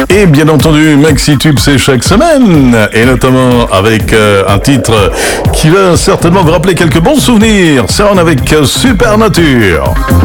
Et bien entendu, MaxiTube, c'est chaque semaine, et notamment avec un titre qui va certainement vous rappeler quelques bons souvenirs. Ça, on avec Supernature.